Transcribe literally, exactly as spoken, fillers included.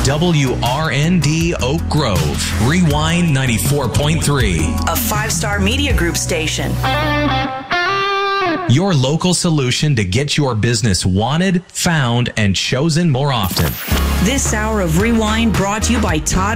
W R N D Oak Grove. Rewind ninety-four point three. A five-star media group station. Your local solution to get your business wanted, found, and chosen more often. This hour of Rewind brought to you by Todd